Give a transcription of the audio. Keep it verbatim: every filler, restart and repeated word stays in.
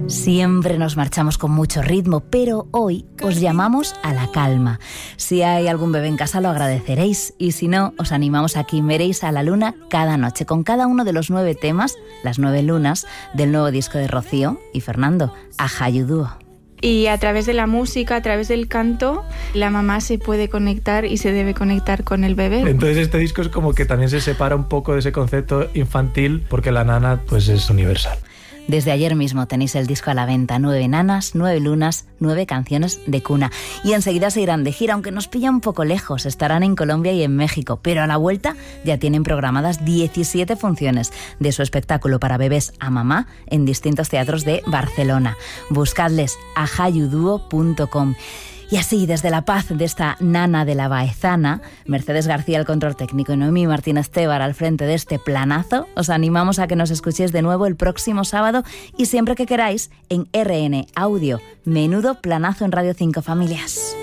Siempre nos marchamos con mucho ritmo, pero hoy os llamamos a la calma. Si hay algún bebé en casa lo agradeceréis, y si no, os animamos a que veréis a la luna cada noche con cada uno de los nueve temas, las nueve lunas, del nuevo disco de Rocío y Fernando, Ajayu Duo. Y a través de la música, a través del canto, la mamá se puede conectar y se debe conectar con el bebé. Entonces este disco es como que también se separa un poco de ese concepto infantil, porque la nana pues es universal. Desde ayer mismo tenéis el disco a la venta, nueve nanas, nueve lunas, nueve canciones de cuna. Y enseguida se irán de gira, aunque nos pilla un poco lejos. Estarán en Colombia y en México, pero a la vuelta ya tienen programadas diecisiete funciones de su espectáculo para bebés a mamá en distintos teatros de Barcelona. Buscadles ajayu duo punto com. Y así, desde la paz de esta nana de la Baezana, Mercedes García al control técnico y Noemí Martínez Tebar al frente de este planazo, os animamos a que nos escuchéis de nuevo el próximo sábado y siempre que queráis en R N Audio. Menudo planazo en Radio cinco, familias.